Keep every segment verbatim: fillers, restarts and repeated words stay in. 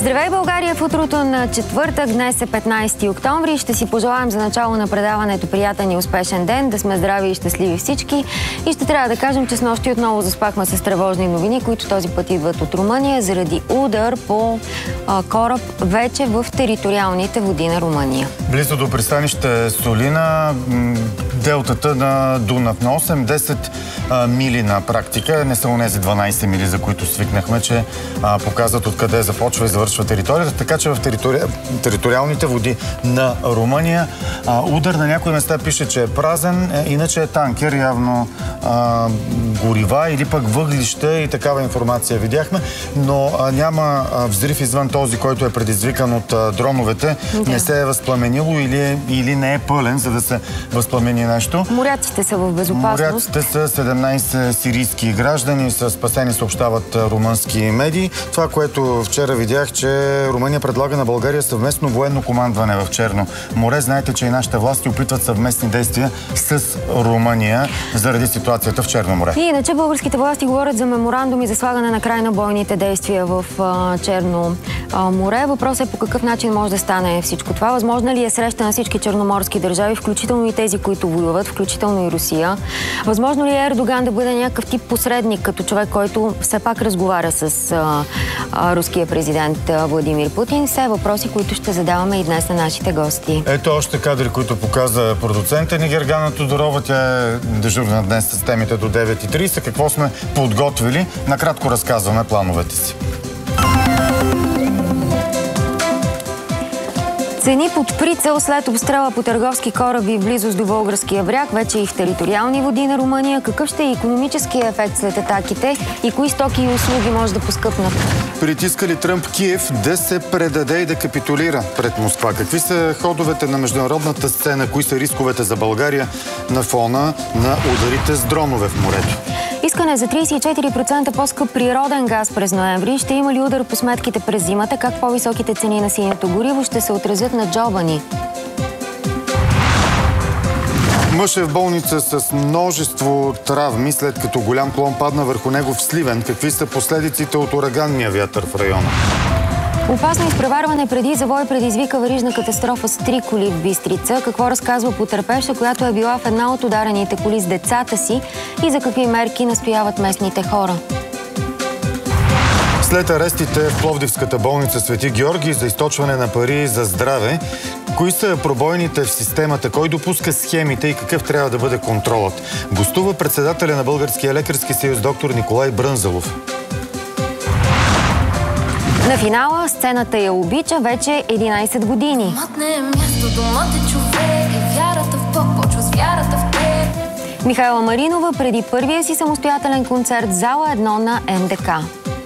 Здравей, България! В утрото на четвъртък, днес е петнайсети октомври. Ще си пожелаем за начало на предаването приятен и успешен ден, да сме здрави и щастливи всички. И ще трябва да кажем, че снощи отново заспахме с тревожни новини, които този път идват от Румъния, заради удар по а, кораб вече в териториалните води на Румъния. Близо до пристанище Солина, делтата на Дунав, на осем-десет мили на практика. Не са онези дванайсет мили, за които свикнахме, че а, показват откъде започва и завършва територията. Така че в територи... териториалните води на Румъния а, удар на някои места пише, че е празен, е, иначе е танкер, явно а, горива или пък въглища и такава информация видяхме, но а, няма а, взрив извън този, който е предизвикан от а, дроновете. Да. Не се е възпламенило или, или не е пълен, за да се възпламени нещо. Моряците са в безопасност. Моряците са седемнайсет сирийски граждани, са спасени, съобщават румънски медии. Това, което вчера видях, че Румъния предлага на България съвместно военно командване в Черно море. Знаете, че и нашите власти опитват съвместни действия с Румъния заради ситуацията в Черно море. И иначе българските власти говорят за меморандуми за слагане на край на бойните действия в а, Черно а, море. Въпросът е по какъв начин може да стане всичко това. Възможно ли е среща на всички черноморски държави, включително и тези, които воюват, включително и Русия? Възможно ли е Ердоган да бъде някакъв тип посредник, като човек, който все пак разговаря с а, а, руския президент Владимир Путин? Все въпроси, които ще задаваме и днес на нашите гости. Ето още кадри, които показа продуцента ни Гергана Тодорова. Тя е дежурна днес с темите до девет и трийсет. Какво сме подготвили? Накратко разказваме плановете си. Цени под прицел след обстрела по търговски кораби в близост до българския бряг, вече и в териториални води на Румъния. Какъв ще е икономическия ефект след атаките и кои стоки и услуги може да поскъпнат? Притиска ли Тръмп Киев да се предаде и да капитулира пред Москва? Какви са ходовете на международната сцена? Кои са рисковете за България на фона на ударите с дронове в морето? Искане за трийсет и четири процента по-скъп природен газ през ноември. Ще има ли удар по сметките през зимата? Как по-високите цени на синето гориво ще се отразят на джоба ни? Мъж е в болница с множество травми, след като голям клон падна върху него в Сливен. Какви са последиците от ураганния вятър в района? Опасно изпреварване преди завой предизвика верижна катастрофа с три коли в Бистрица. Какво разказва потърпевша, която е била в една от ударените коли с децата си и за какви мерки настояват местните хора? След арестите в Пловдивската болница Свети Георги за източване на пари за здраве, кои са пробойните в системата, кой допуска схемите и какъв трябва да бъде контролът? Гостува председателя на Българския лекарски съюз доктор Николай Брънзалов. На финала сцената я обича вече единайсет години. Михайла Маринова преди първия си самостоятелен концерт в зала едно на Ен Де Ка.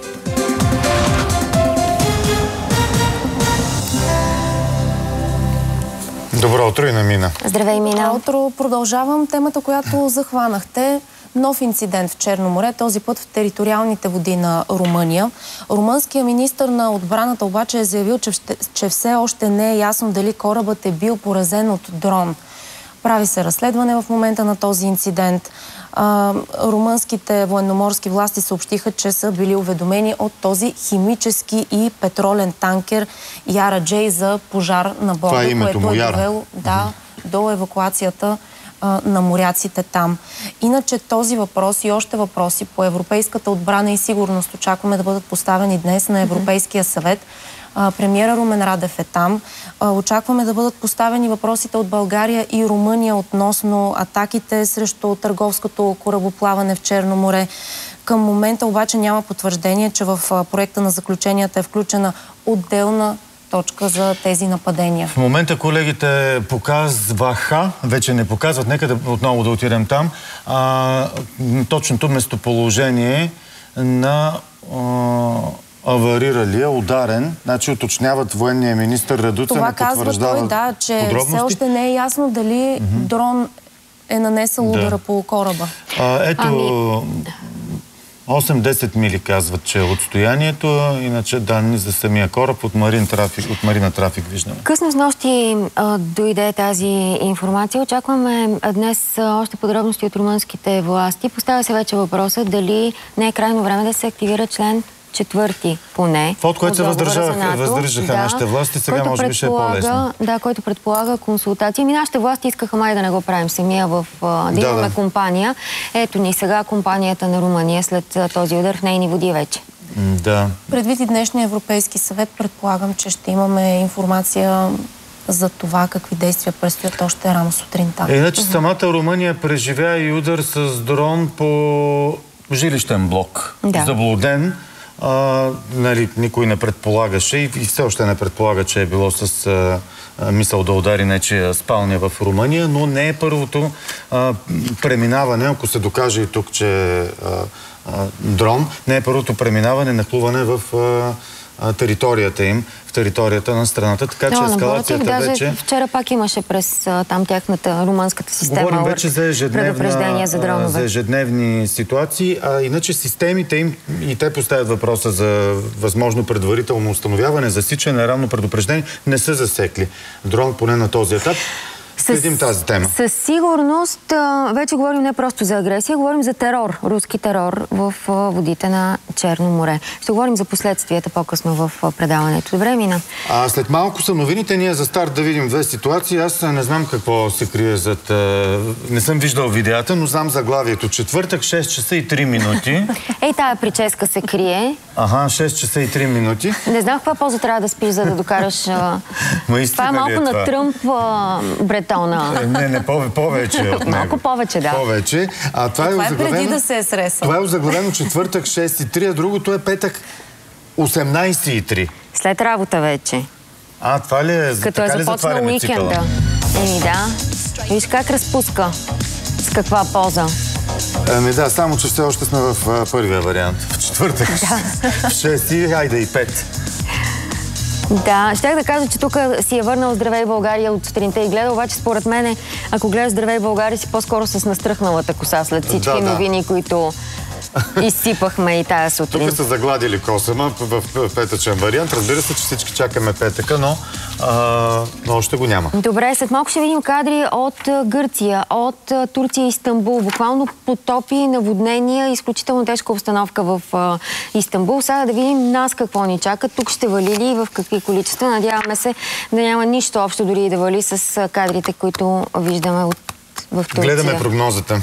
Добро утро и на Мина. Здравей, Мина. Добро утро. Продължавам темата, която захванахте. Нов инцидент в Черно море, този път в териториалните води на Румъния. Румънският министър на отбраната обаче е заявил, че, че все още не е ясно дали корабът е бил поразен от дрон. Прави се разследване в момента на този инцидент. А, румънските военноморски власти съобщиха, че са били уведомени от този химически и петролен танкер Яра Джей за пожар на борда, е което е довело да, до евакуацията на моряците там. Иначе този въпрос и още въпроси по европейската отбрана и сигурност очакваме да бъдат поставени днес на Европейския съвет. Премиера Румен Радев е там. Очакваме да бъдат поставени въпросите от България и Румъния относно атаките срещу търговското корабоплаване в Черно море. Към момента обаче няма потвърждение, че в проекта на заключенията е включена отделна точка за тези нападения. В момента колегите показваха, вече не показват, нека да отново да отидем там, а, точното местоположение на а, авариралия, ударен. Значи уточняват военния министър Радуца. Това казва той, да, че все още не е ясно дали mm-hmm. дрон е нанесъл да. удара по кораба. А, ето... Ами... осем-десет мили казват, че е отстоянието, иначе данни за самия кораб от Марин трафик, от Марина трафик виждаме. Късно с нощи а, дойде тази информация. Очакваме днес а, още подробности от румънските власти. Поставя се вече въпроса дали не е крайно време да се активира член четвърти поне. Това, от което се въздържаха да, нашите власти, сега може би ще е по-лесно. Да, който предполага консултации. Ми нашите власти искаха май да не го правим самия в... да, да имаме да. компания. Ето ни сега компанията на Румъния след този удар в нейни води вече. Да. Предвид и днешния Европейски съвет, предполагам, че ще имаме информация за това какви действия предстоят още рано сутринта. Иначе uh-huh. самата Румъния преживя и удар с дрон по жилищен блок. Да. Заблуден. А, нали, никой не предполагаше и, и все още не предполага, че е било с а, а, мисъл да удари нечия спалня в Румъния, но не е първото а, преминаване, ако се докаже и тук, че а, а, дрон, не е първото преминаване, нахлуване в а, а, територията им, в територията на страната, така че ескалацията даже вече... Вчера пак имаше през а, там тяхната румънската система. Говорим вече за, ежедневна, за, дронове. за ежедневни ситуации, а иначе системите им и те поставят въпроса за възможно предварително установяване, засичане, ранно предупреждение, не са засекли дрон поне на този етап. Следим тази тема. Със сигурност вече говорим не просто за агресия, говорим за терор, руски терор в водите на Черно море. Ще говорим за последствията по-късно в предаването. Добре, Мина? А след малко са новините. Ние за старт да видим две ситуации. Аз не знам какво се крие зад... Не съм виждал видеята, но знам заглавието. Четвъртък, шест часа и три минути. Ей, тая прическа се крие. Ага, шест часа и три минути. Не знам каква поза трябва да спиш, за да докараш... Това е малко на Тръмп бретона. Не, не, повече от него. Малко повече, да. Повече. А това, това е, е преди да се е сресал. Това е озаглавено четвъртък, шест и три, а другото е петък, осемнайсет и три. След работа вече. А, това ли е? Като е започнал уикенда. Еми да. Виж как разпуска. С каква поза. Ами да, само че все още сме в а, първия вариант. В четвъртък. В шест и хайде и пет. Да, щях да кажа, че тук си е върнал Здравей България от сутринта и гледа, обаче според мен, ако гледаш Здравей България, си по-скоро с настръхналата коса след всички да, новини, да. които изсипахме и тая сутрин. Тук са загладили косама в петъчен вариант. Разбира се, че всички чакаме петъка, но, а, но още го няма. Добре, след малко ще видим кадри от Гърция, от Турция и Истанбул. Буквално потопи, наводнения, изключително тежка обстановка в а, Истанбул. Сега да видим нас какво ни чака. Тук ще вали ли и в какви количества. Надяваме се да няма нищо общо дори и да вали с кадрите, които виждаме от, в Турция. Гледаме прогнозата.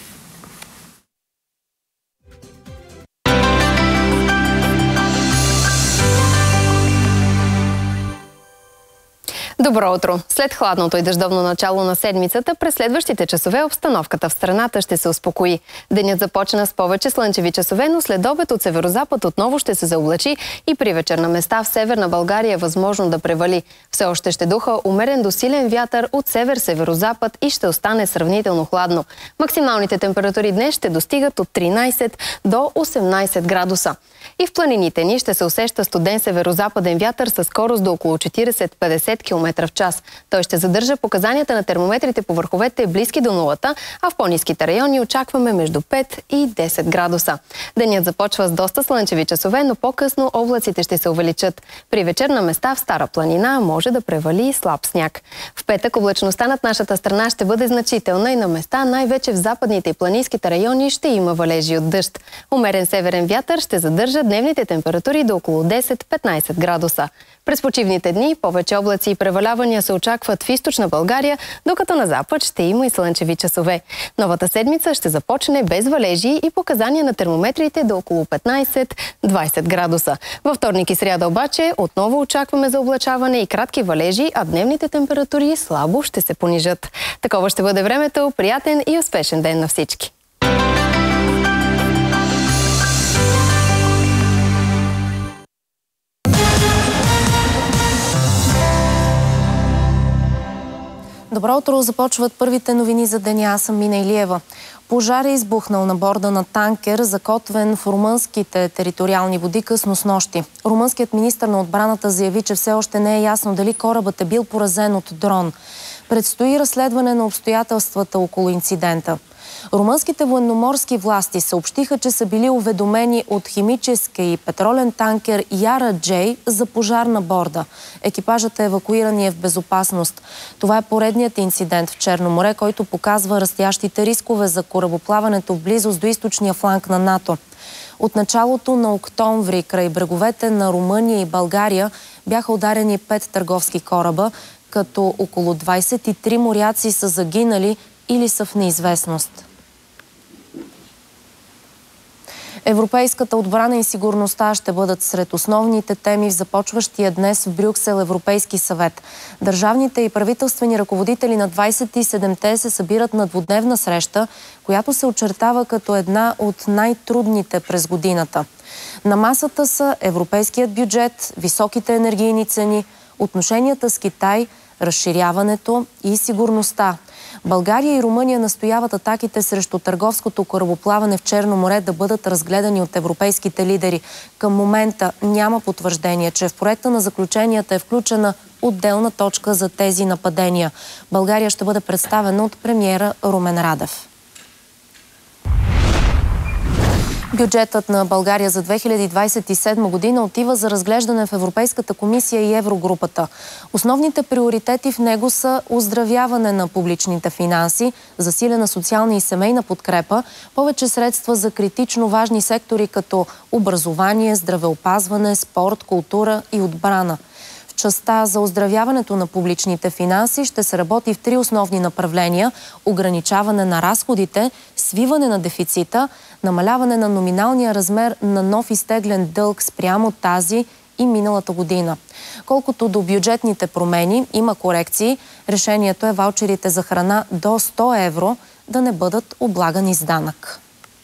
Добро утро! След хладното и дъждовно начало на седмицата, през следващите часове обстановката в страната ще се успокои. Денят започна с повече слънчеви часове, но след обед от северозапад отново ще се заоблачи и при вечер на места в северна България е възможно да превали. Все още ще духа умерен до силен вятър от север-северозапад и ще остане сравнително хладно. Максималните температури днес ще достигат от тринайсет до осемнайсет градуса. И в планините ни ще се усеща студен северозападен вятър със скорост до около четирийсет до петдесет километра в час. Той ще задържа показанията на термометрите по върховете близки до нулата, а в по-ниските райони очакваме между пет и десет градуса. Денят започва с доста слънчеви часове, но по-късно облаците ще се увеличат. При вечер на места в Стара планина може да превали слаб сняг. В петък облачността над нашата страна ще бъде значителна и на места, най-вече в западните и планинските райони, ще има валежи от дъжд. Умерен северен вятър ще задържа дневните температури до около десет до петнайсет градуса. През почивните дни повече облаци и превалявания се очакват в източна България, докато на запад ще има и слънчеви часове. Новата седмица ще започне без валежи и показания на термометрите до около петнайсет до двайсет градуса. Във вторник и сряда обаче отново очакваме заоблачаване и кратки валежи, а дневните температури слабо ще се понижат. Такова ще бъде времето. Приятен и успешен ден на всички! Добро утро! Започват първите новини за деня. Аз съм Мина Илиева. Пожар е избухнал на борда на танкер, закотвен в румънските териториални води късно снощи. Румънският министър на отбраната заяви, че все още не е ясно дали корабът е бил поразен от дрон. Предстои разследване на обстоятелствата около инцидента. Румънските военноморски власти съобщиха, че са били уведомени от химически и петролен танкер Яра Джей за пожар на борда. Екипажът е евакуиран и е в безопасност. Това е поредният инцидент в Черно море, който показва растящите рискове за корабоплаването в близост до източния фланг на НАТО. От началото на октомври край бреговете на Румъния и България бяха ударени пет търговски кораба, като около двадесет и три моряци са загинали или са в неизвестност. Европейската отбрана и сигурността ще бъдат сред основните теми в започващия днес в Брюксел Европейски съвет. Държавните и правителствени ръководители на двадесет и седемте се събират на двудневна среща, която се очертава като една от най-трудните през годината. На масата са европейският бюджет, високите енергийни цени, отношенията с Китай, разширяването и сигурността. България и Румъния настояват атаките срещу търговското корабоплаване в Черно море да бъдат разгледани от европейските лидери. Към момента няма потвърждение, че в проекта на заключенията е включена отделна точка за тези нападения. България ще бъде представена от премиера Румен Радев. Бюджетът на България за две хиляди двадесет и седма година отива за разглеждане в Европейската комисия и Еврогрупата. Основните приоритети в него са оздравяване на публичните финанси, засилена социална и семейна подкрепа, повече средства за критично важни сектори като образование, здравеопазване, спорт, култура и отбрана. В частта за оздравяването на публичните финанси ще се работи в три основни направления – ограничаване на разходите, свиване на дефицита, намаляване на номиналния размер на нов изтеглен дълг спрямо тази и миналата година. Колкото до бюджетните промени, има корекции. Решението е ваучерите за храна до сто евро да не бъдат облагани с данък.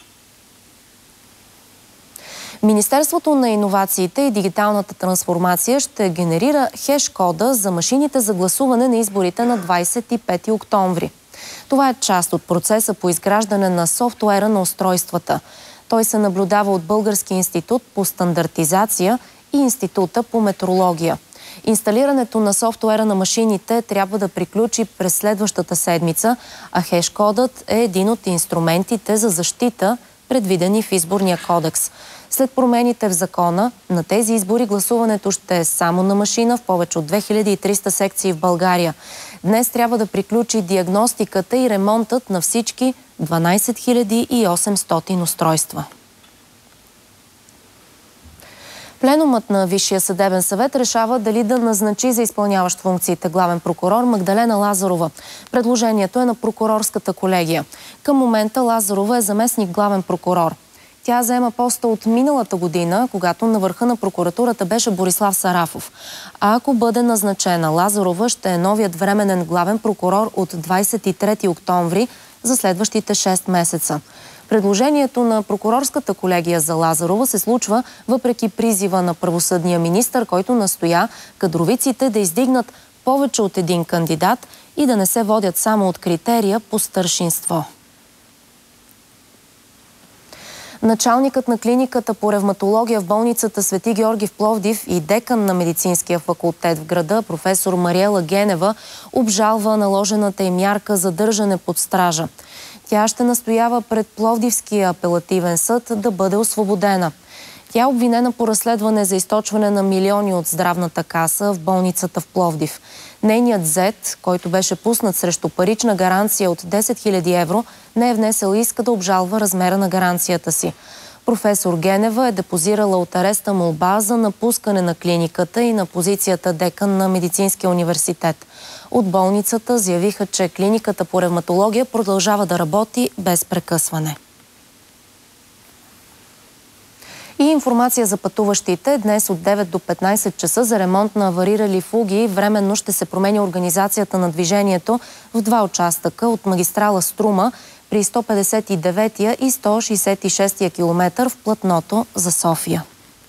Министерството на иновациите и дигиталната трансформация ще генерира хеш-кода за машините за гласуване на изборите на двадесет и пети октомври. Това е част от процеса по изграждане на софтуера на устройствата. Той се наблюдава от Български институт по стандартизация и Института по метрология. Инсталирането на софтуера на машините трябва да приключи през следващата седмица, а хеш-кодът е един от инструментите за защита, предвидени в Изборния кодекс. След промените в закона, на тези избори гласуването ще е само на машина в повече от две хиляди и триста секции в България. Днес трябва да приключи диагностиката и ремонтът на всички дванадесет хиляди и осемстотин устройства. Пленумът на Висшия съдебен съвет решава дали да назначи за изпълняващ функциите главен прокурор Магдалена Лазарова. Предложението е на прокурорската колегия. Към момента Лазарова е заместник главен прокурор. Тя заема поста от миналата година, когато на върха на прокуратурата беше Борислав Сарафов. А ако бъде назначена, Лазарова ще е новият временен главен прокурор от двадесет и трети октомври за следващите шест месеца. Предложението на прокурорската колегия за Лазарова се случва въпреки призива на правосъдния министър, който настоя кадровиците да издигнат повече от един кандидат и да не се водят само от критерия по старшинство. Началникът на клиниката по ревматология в болницата Свети Георги в Пловдив и декан на медицинския факултет в града, професор Мариела Генева, обжалва наложената им мярка задържане под стража. Тя ще настоява пред Пловдивския апелативен съд да бъде освободена. Тя е обвинена по разследване за източване на милиони от здравната каса в болницата в Пловдив. Нейният зет, който беше пуснат срещу парична гаранция от десет хиляди евро, не е внесъл иска да обжалва размера на гаранцията си. Професор Генева е депозирала от ареста молба за напускане на клиниката и на позицията декан на Медицинския университет. От болницата заявиха, че клиниката по ревматология продължава да работи без прекъсване. И информация за пътуващите. Днес от девет до петнадесет часа за ремонт на аварирали фуги временно ще се променя организацията на движението в два участъка от магистрала Струма при сто петдесет и деветия и сто шестдесет и шестия километър в платното за София.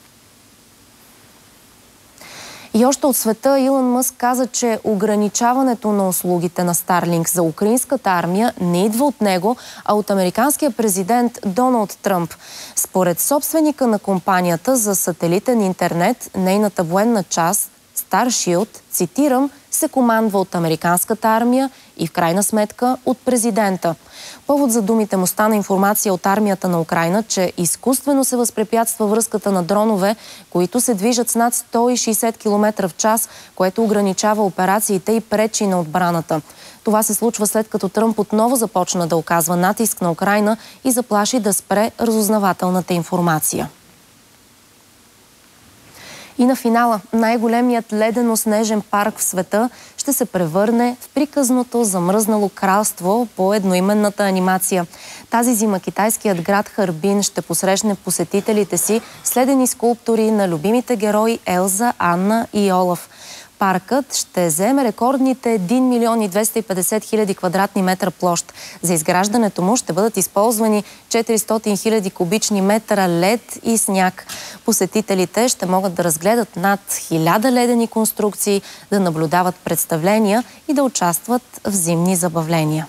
И още от света Илон Мъск каза, че ограничаването на услугите на Старлинк за украинската армия не идва от него, а от американския президент Доналд Тръмп. Според собственика на компанията за сателитен интернет, нейната военна част Старшилд, цитирам, се командва от американската армия и в крайна сметка от президента. Повод за думите му стана информация от армията на Украйна, че изкуствено се възпрепятства връзката на дронове, които се движат с над сто и шейсет километра в час, което ограничава операциите и пречи на отбраната. Това се случва след като Тръмп отново започна да оказва натиск на Украйна и заплаши да спре разузнавателната информация. И на финала, най-големият ледено-снежен парк в света ще се превърне в приказното замръзнало кралство по едноименната анимация. Тази зима китайският град Харбин ще посрещне посетителите си с ледени скулптури на любимите герои Елза, Анна и Олаф. Паркът ще вземе рекордните един милион и двеста и петдесет хиляди квадратни метра площ. За изграждането му ще бъдат използвани четиристотин хиляди кубични метра лед и сняг. Посетителите ще могат да разгледат над хиляда ледени конструкции, да наблюдават представления и да участват в зимни забавления.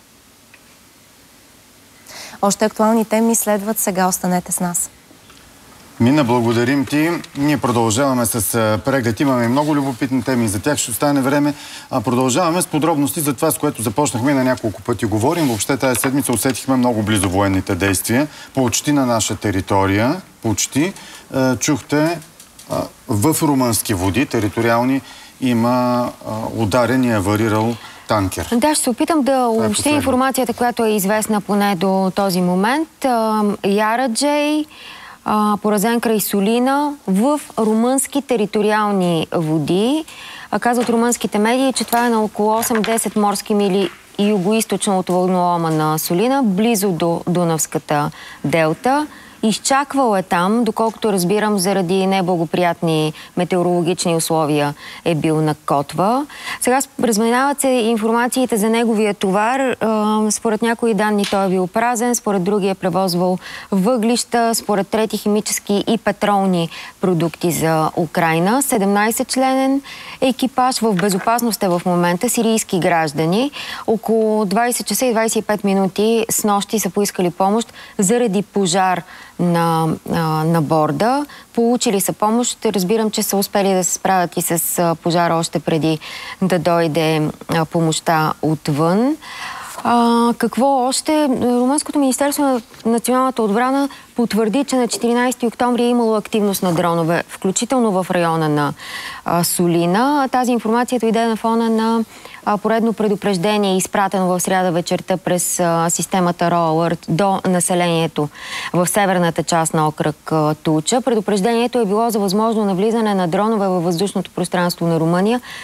Още актуални теми следват. Сега останете с нас. Мина, благодарим ти. Ние продължаваме с преглед. Имаме много любопитни теми. За тях ще остане време. А продължаваме с подробности за това, с което започнахме на няколко пъти говорим. Въобще тази седмица усетихме много близо военните действия. Почти на наша територия. Почти. Чухте в румънски води, териториални, има ударен и аварирал танкер. Да, ще се опитам да обобщя информацията, която е известна поне до този момент. Яраджей, поразен край Солина, в румънски териториални води. Казват румънските медии, че това е на около осем-десет морски мили югоизточно от вълнолома на Солина, близо до Дунавската делта. Изчаквал е там, доколкото разбирам, заради неблагоприятни метеорологични условия е бил на котва. Сега разменяват се информациите за неговия товар. Според някои данни той е бил празен, според други е превозвал въглища, според трети химически и петролни продукти за Украйна. седемнайсет членен екипаж в безопасност е в момента, сирийски граждани. Около двайсет часа и двайсет и пет минути с нощи са поискали помощ заради пожар на, на борда. Получили са помощ. Разбирам, че са успели да се справят и с пожара още преди да дойде помощта отвън. А, какво още? Румънското министерство на националната отбрана потвърди, че на четиринайсети октомври е имало активност на дронове, включително в района на а, Солина. Тази информация дойде на фона на а, поредно предупреждение, изпратено в сряда вечерта през а, системата Raw Alert до населението в северната част на окръг а, Тулча. Предупреждението е било за възможно навлизане на дронове във въздушното пространство на Румъния